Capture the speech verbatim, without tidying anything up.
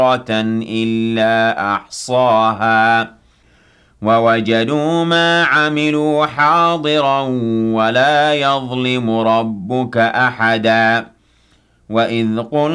إِلَّا أَحْصَاهَا وَوَجَدُوا مَا عَمِلُوا حَاضِرًا وَلَا يَظْلِمُ رَبُّكَ أَحَدًا وَإِذْ قُلْنَا